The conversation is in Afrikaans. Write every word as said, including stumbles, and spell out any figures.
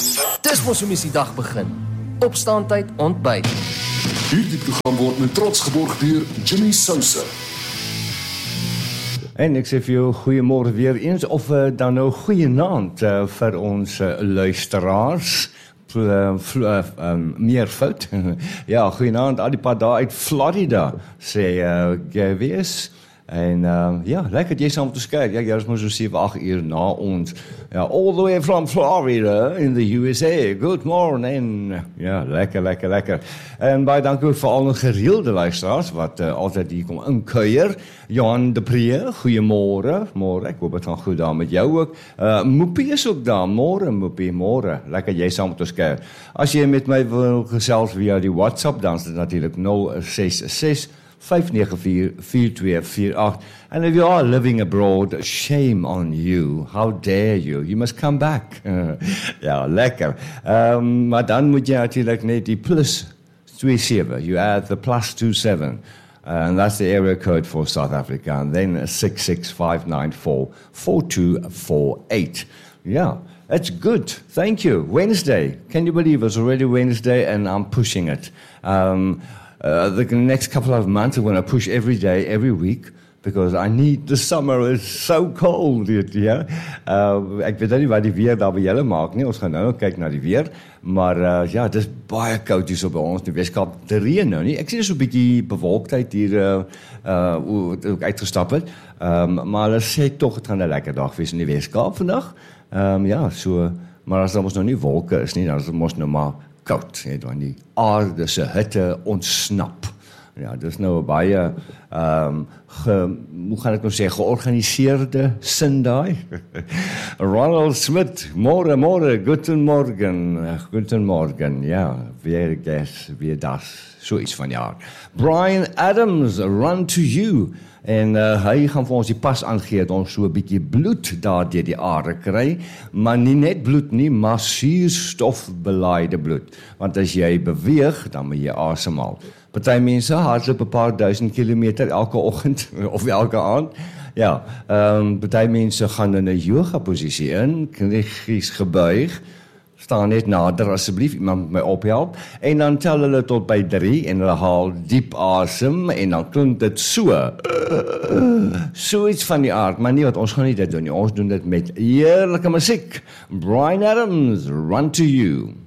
Dis mos hoe mens die dag begin. Opstaantyd, ontbyt. Hierdie program word met trots geborg deur Jimmy Sousa. En ek sê vir jou goeiemôre weer eens, of uh, dan nou goeienaand uh, vir ons uh, luisteraars. Uh, uh, um, meer fout. Ja, goeienaand, al die paar dae uit Florida, sê uh, Gavies. En uh, ja, lekker jy saam te kyk. Ja, jy is maar so sewe agt uur na ons. Ja, all the way from Florida in the U S A. Good morning. Ja, lekker, lekker, lekker. En baie dankie ook vir al die gereelde luisteraars wat uh, altyd hier kom inkuier. Johan de Pree, goeiemôre. Môre, ek hoop dit gaan goed daar met jou ook. Uh, Moepie is ook daar. Môre, Moepie, môre. Lekker jy saam met ons kyk. As jy met my wil gesels via die WhatsApp, dan is dit natuurlik nul ses ses vyf nege vier vier twee vier agt. And if you are living abroad, shame on you. How dare you? You must come back. Ja, lekker. Um, maar dan moet jy natuurlijk net die plus twee sewe. You add the plus two seven. Uh, and that's the area code for South Africa. And then six six five nine four four two four eight. Yeah, that's good. Thank you. Wednesday. Can you believe it's already Wednesday and I'm pushing it? Um, Uh, the next couple of months I'm going to push every day, every week, because I need, the summer is so cold, ja. Uh, ek weet nie wat die weer daar by julle maak nie, ons gaan nou kyk na die weer, maar uh, ja, dit is baie koud hier so by ons, die Weskaap, die reën nou nie, ek sien so 'n bietjie bewolktheid hier, uh, uh, hoe ek uitgestap het, um, maar hulle sê toch, het gaan 'n lekker dag wees in die Weskaap vandag, um, ja, so, maar as daar ons nou nie wolke is nie, dan is het ons nou maar koud, het want die aarde se hitte ontsnap. Ja, dis nou 'n baie um, ge, hoe gaan ek nou sê, georganiseerde sin daai. Ronald Smith, môre, môre, guten Morgen, guten Morgen, ja, weer ges, weer das, so iets van jaar. Brian Adams, Run to You, en uh, hy gaan vir ons die pas aangee dat ons so 'n bietjie bloed daar deur die are kry, maar nie net bloed nie, maar suurstofbelaaide bloed. Want as jy beweeg, dan moet jy asemhaal. Party mense hardloop 'n paar duisend kilometer elke oggend of elke aand. Ja, ehm um, party mense gaan in 'n yoga posisie in, kniegies gebuig. Staan net nader asseblief, iemand my ophelp, en dan tel hulle tot by drie, en hulle haal diep asem, en dan klink dit so, so iets van die aard, maar nie wat, ons gaan nie dit doen nie, ons doen dit met heerlike musiek. Brian Adams, Run to You.